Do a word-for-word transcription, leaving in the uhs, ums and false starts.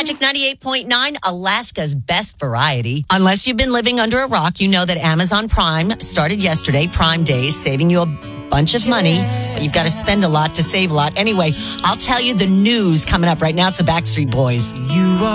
Magic ninety-eight point nine, Alaska's best variety. Unless you've been living under a rock, you know that Amazon Prime started yesterday, Prime Days, saving you a bunch of money, but you've got to spend a lot to save a lot. Anyway, I'll tell you the news coming up right now. It's the Backstreet Boys. You are